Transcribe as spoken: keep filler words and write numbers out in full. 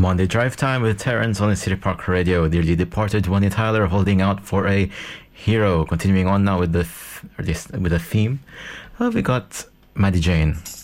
Monday Drive Time with Terrence on the City Park Radio. Dearly departed Bonnie Tyler holding out for a hero. Continuing on now with the th- or this with the theme. Uh, we got Maddie Jane.